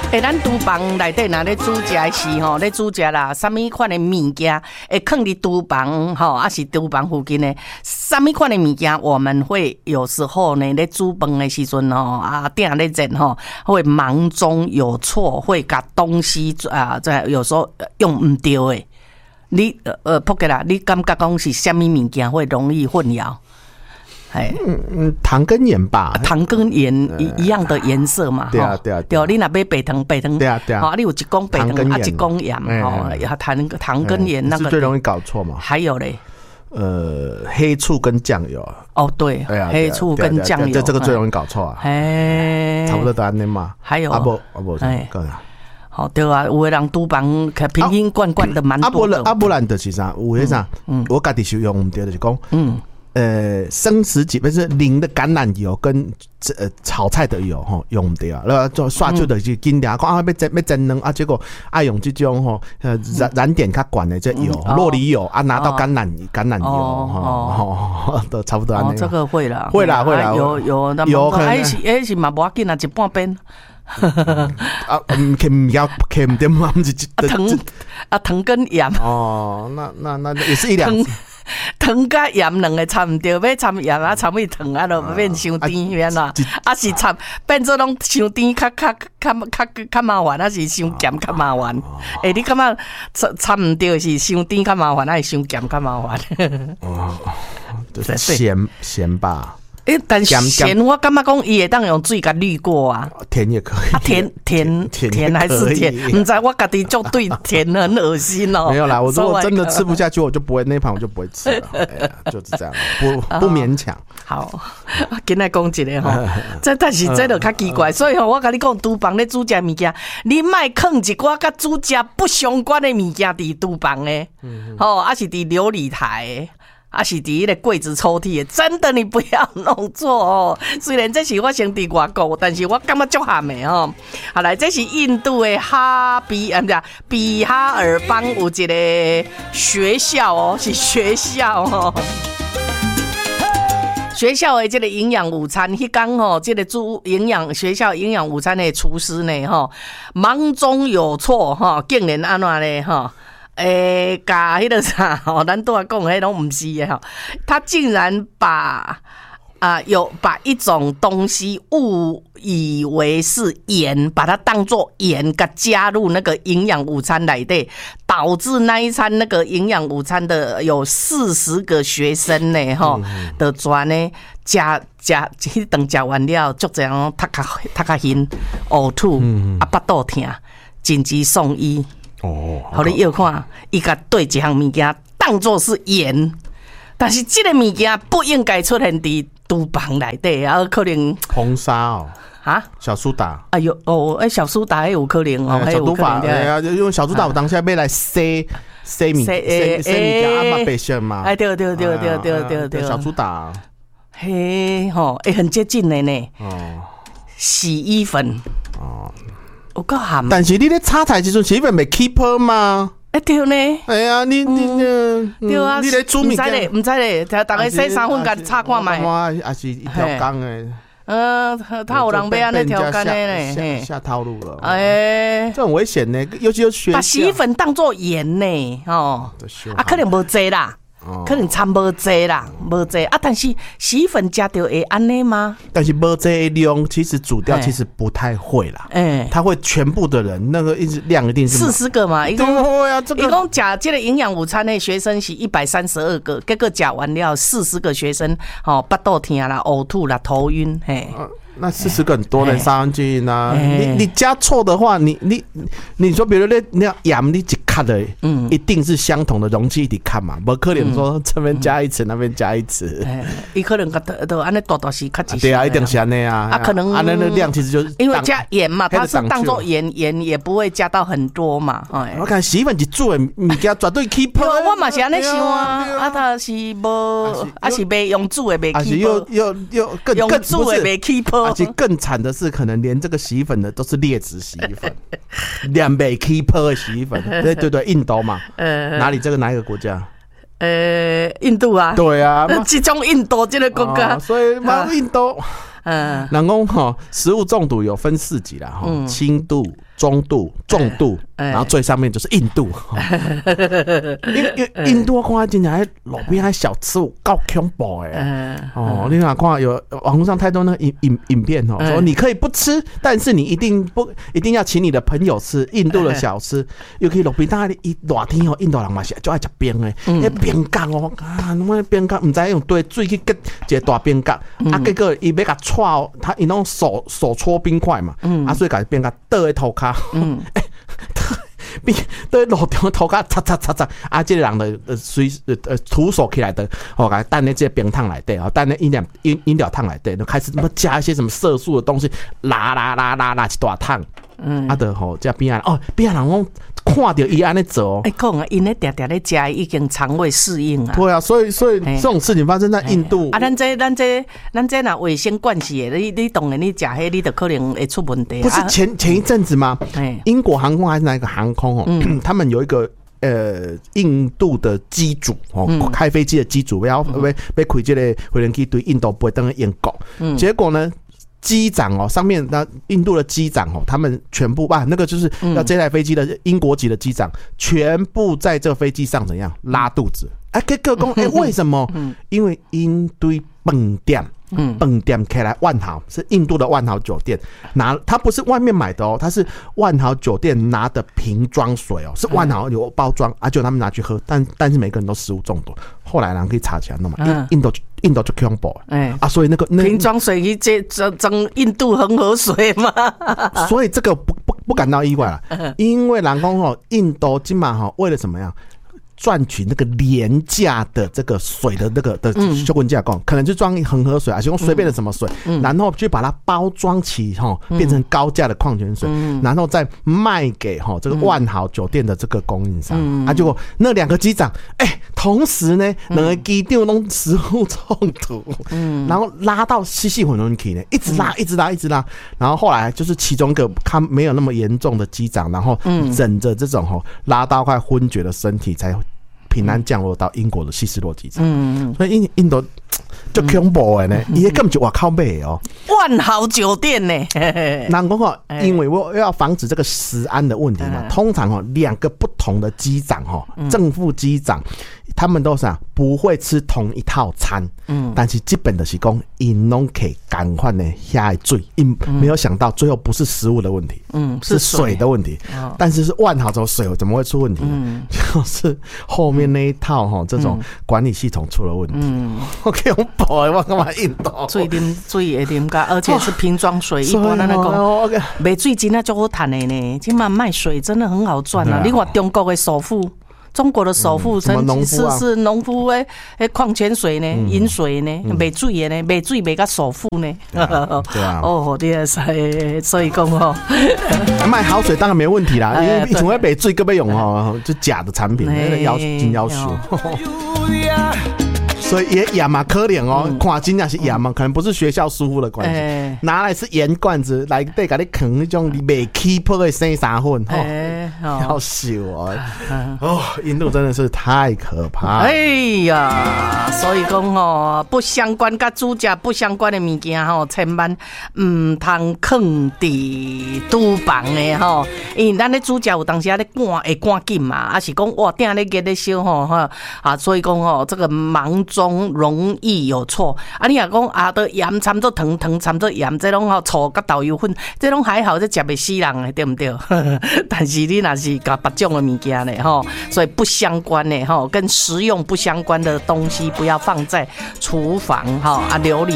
咱厨房内底若咧煮食的时吼，咧煮食啦，啥物款的物件会放伫厨房吼，还是厨房附近的啥物款的物件，我们会有时候呢咧煮饭的时阵吼鼎咧热吼，会忙中有错，会把东西在有时候用唔对的。你扑克啦，你感觉讲是啥物物件会容易混淆？ 糖跟盐吧， 糖跟盐一样的颜色嘛。 对啊。 对，你若买白糖，对啊。好，你有一公白糖，一公盐，糖跟盐那个是最容易搞错嘛。 还有嘞， 黑醋跟酱油。 哦，对，黑醋跟酱油， 这个最容易搞错啊。差不多都安尼嘛。 还有不， 好对啊，有的人厨房瓶瓶罐罐的蛮多的。 不然就是啥，有迄啥，我家己使用唔对，就是讲，生食级不是零的橄榄油跟炒菜的油吼用唔对啊，然后就刷出的就紧点讲要蒸蛋结果爱用这种燃点较管的这油酪梨油拿到橄榄油都差不多安尼。 这个会啦，有那有可能是嘛无要紧啊，一半边。 唔要唔对嘛， 糖跟盐那也是一两。 糖甲盐两个掺唔对，要掺盐掺去糖就变伤甜免啦。是掺变做拢伤甜，较麻烦，是伤咸较麻烦。你感觉掺唔对是伤甜较麻烦，还是伤咸较麻烦？ 咸吧。 但是咸我感觉讲伊会当用水甲滤过啊， 甜也可以， 甜还是甜？唔知我家己就对甜很恶心哦。 没有啦，我如果真的吃不下去，我就不会那盘我就不会吃了，就是这样，不勉强。 好，今仔讲一个吼，但是这就较奇怪，所以我甲你讲，厨房咧煮食物件，你莫放一寡甲煮食不相关的物件伫厨房诶，还是伫琉璃台。是伫迄个柜子抽屉的，真的你不要弄错哦。虽然这是我先伫外国，但是我感觉足咸的哦。好来，这是印度的比哈尔邦有一个学校哦，是学校哦。学校的这个营养午餐，迄天吼，这个煮学校营养午餐的厨师呢，吼，忙中有错哈，竟然安怎咧哈？甲迄个啥吼，咱都讲迄拢唔是的吼，他竟然把一种东西误以为是盐，把它当作盐，给加入那个营养午餐内底，导致那一餐那个营养午餐的有40个学生呢，吼，的全呢迄顿食完了，足侪人头壳晕、呕吐，腹肚痛，紧急送医。好你要看，伊甲对一项物件当作是盐，但是这个物件不应该出现伫厨房内底，可能红砂小苏打。哎呦小苏打还有可能哦， 小苏打因为小苏打我当下要来洗物件嘛，白色嘛。对，小苏打。 嘿很接近的呢。洗衣粉。有够咸， 但是你咧炒菜时阵，洗衣粉袂 keep 吗？ 对呢。 哎呀，你对啊， 你咧煮物件， 唔知咧，大家洗3分，甲炒看卖。 也是一条工诶。 他有人要安尼调工的呢， 下套路了。这很危险呢，尤其是学校把洗衣粉当作盐呢，可能无济啦。可能掺无济啦，无济但是洗衣粉加掉会安尼吗？但是无济量，其实煮掉其实不太会啦。他会全部的人那个量一定是 40个嘛。一共吃这个营养午餐的学生是132个，结果吃完了40个学生腹肚痛啦、呕吐啦、头晕那40个很多人杀上去呢。你加错的话，你说，比如你要盐，你一卡的，一定是相同的容器一起看嘛，不可能说这边加一匙，那边加一匙。 伊可能都安尼大是较几。 对啊，一定是安尼啊。 可能那量其实就是因为加盐嘛，它是当做盐也不会加到很多嘛。 我看洗衣粉一煮的物件绝对 keep。 我嘛是安尼想啊，他是无，是袂用煮的袂 keep。 又更用煮的袂 keep。 而且更惨的是，可能连这个洗衣粉的都是劣质洗衣粉，两杯 keep 的洗衣粉，对，印度嘛，哪里？哪一个国家？ 印度啊， 对啊， 这种印度这个国家， 所以印度人讲吼，食物中毒有分4级啦，轻度、中度、重度，然后最上面就是印度。因为印度我看真正路边还小吃有够恐怖诶。哦，你看有网络上太多那个影片哦，说你可以不吃，但是你一定要请你的朋友吃印度的小吃，尤其路边大伊热天哦，印度人嘛是就爱吃冰诶，那冰角哦，那冰角唔知用对水去结一个大冰角，结果伊要甲戳，他伊弄手搓冰块嘛，所以甲冰角倒在头壳，对路中头壳擦，这个人的徒手起来的，甲等咧这冰桶内底，等咧饮料桶内底，就开始加一些什么色素的东西，拉一大桶，就吼这边啊，边人讲看到伊安尼做， 讲啊，因咧常常咧食已经肠胃适应啊。 对啊，所以这种事情发生在印度啊，咱这若卫生关系的，你当然你食迄，你就可能会出问题。 不是前一阵子吗？英国航空还是哪一个航空他们有一个印度的机主开飞机的机主要开这个飞行机对印度飞回英国，结果呢？机长上面那印度的机长他们全部那个就是要这台飞机的英国籍的机长，全部在这飞机上怎样拉肚子？结果讲为什么？因为因对饭店开来万豪是印度的万豪酒店它不是外面买的它是万豪酒店拿的瓶装水是万豪有包装就他们拿去喝，但是每个人都食物中毒，后来人可以查起来弄嘛，印度就恐怖所以那瓶装水去整印度恒河水嘛， 所以这个不感到意外了，因为人讲印度今嘛为了什么样？赚取那个廉价的这个水的那个的修文价可能就装恒河水，还是用随便的什么水，然后去把它包装起变成高价的矿泉水，然后再卖给这个万豪酒店的这个供应商结果那2个机长同时呢2个机长都食物中毒，然后拉到细混混去呢，一直拉，然后后来就是其中一个他没有那么严重的机长，然后忍着这种拉到快昏厥的身体才平安降落到英国的希斯罗机场，所以印度就恐怖的呢，伊根本就外口买万豪酒店呢。 人讲因为我要防止这个食安的问题嘛，通常2个不同的机长正副机长，他们都是不会吃同一套餐，但是基本的是讲因拢可以赶快的下水，没有想到最后不是食物的问题，是水的问题，但是万豪走水怎么会出问题呢？就是后面那一套这种管理系统出了问题。我恐怖的，我干嘛印度水会啉噶，而且是瓶装水，一般那个卖水真的就好赚的呢。今晚卖水真的很好赚啊！你看中国的首富。中国的首富是农夫的矿泉水呢，饮水呢，卖水的呢，卖水卖到首富呢。 对啊， 所以讲卖好水当然没问题啦，因为以前卖水根本用就假的产品，那个真要求。所以也嘛可怜看真正是盐嘛，可能不是学校疏忽的关系，拿来是盐罐子来对，给你啃那种未起泡的生沙粉，要死我！印度真的是太可怕了。 所以讲不相关跟煮食不相关的物件千万唔通放伫厨房的因为咱咧煮食有当时咧会赶紧嘛，还是讲哇定咧热咧烧所以讲这个忙中容易有错你若讲都盐掺做糖掺做盐，这种醋甲豆油粉，这种还好，这食袂死人的，对不对？但是你若是甲别种的物件呢所以不相关的跟食用不相关的东西不要放在厨房料理